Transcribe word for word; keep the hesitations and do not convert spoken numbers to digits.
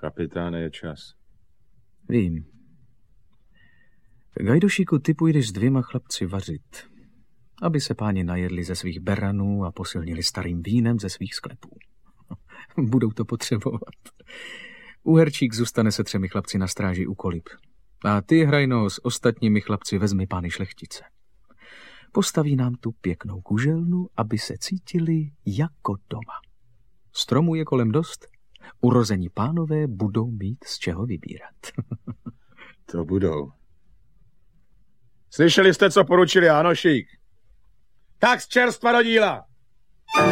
Kapitáne, je čas. Vím. Gajdošíku, ty půjdeš s dvěma chlapci vařit, aby se páni najedli ze svých beranů a posilnili starým vínem ze svých sklepů. Budou to potřebovat. Uherčík zůstane se třemi chlapci na stráži u kolib. A ty, Hrajno, s ostatními chlapci vezmi pány šlechtice. Postaví nám tu pěknou kuželnu, aby se cítili jako doma. Stromů je kolem dost, urození pánové budou mít z čeho vybírat. To budou. Slyšeli jste, co poručili Jánošík? Tak z čerstva do díla!